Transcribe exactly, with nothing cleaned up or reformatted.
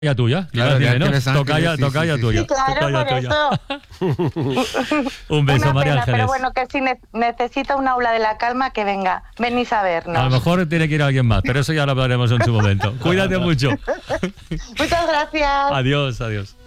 Ya tuya, Claro, decirle, ¿no? Ángeles, Ángeles, Tocaya, sí, tocaya sí, sí, tuya. Sí, claro, Tocaya por tuya. eso. Un beso, Una María pena, Ángeles. pero bueno, que si ne- necesita una aula de la calma, que venga, venís a vernos. A lo mejor tiene que ir alguien más, pero eso ya lo hablaremos en su momento. Cuídate mucho. Muchas gracias. Adiós, adiós.